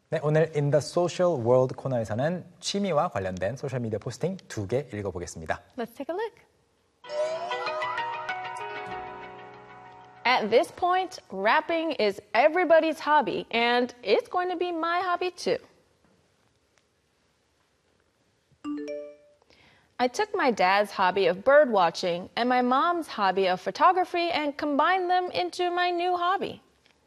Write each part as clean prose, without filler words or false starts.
네, 오늘 In the Social World 코너에서는 취미와 관련된 소셜미디어 포스팅 2개 읽어보겠습니다. Let's take a look. At this point, rapping is everybody's hobby, and it's going to be my hobby too. I took my dad's hobby of bird watching and my mom's hobby of photography and combined them into my new hobby.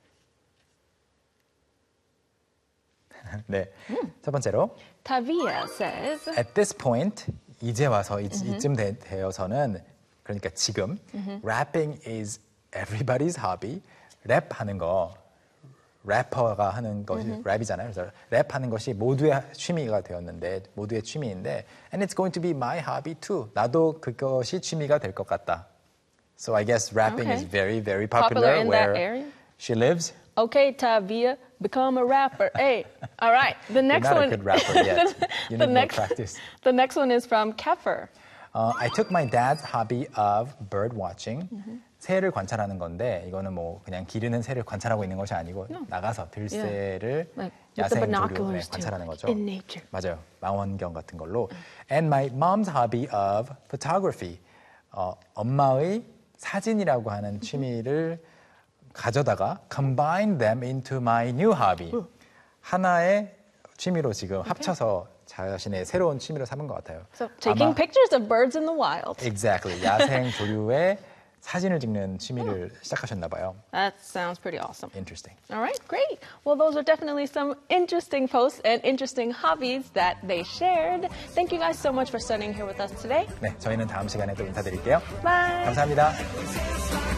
네, 첫 번째로 Tavia says, At this point, 이제 와서 이쯤 되어서는 그러니까 지금 rapping is everybody's hobby. 랩하는 거 래퍼가 하는 것이 랩이잖아요. 그래서 랩하는 것이 모두의 취미가 되었는데 모두의 취미인데 and it's going to be my hobby too. 나도 그것이 취미가 될 것 같다. So I guess rapping is very, very popular in where that area. she lives. Okay, Tavia, become a rapper. Hey, all right. The next You're not one. a good rapper yet. You need more practice. The next one is from Kefir. I took my dad's hobby of bird watching. 새를 관찰하는 건데 이거는 뭐 그냥 기르는 새를 관찰하고 있는 것이 아니고 나가서 들새를 야생 조류에 관찰하는 거죠. In nature. 맞아요. 망원경 같은 걸로. And my mom's hobby of photography. 엄마의 사진이라고 하는 취미를 가져다가 combine them into my new hobby. 하나의 취미로 지금 합쳐서 자신의 새로운 취미로 삼은 것 같아요. So taking pictures of birds in the wild. Exactly. 야생 조류의 사진을 찍는 취미를 시작하셨나 봐요. That sounds pretty awesome. Interesting. All right, great. Well, those are definitely some interesting posts and interesting hobbies that they shared. Thank you guys so much for studying here with us today. 네, 저희는 다음 시간에 또 인사드릴게요. Bye. 감사합니다.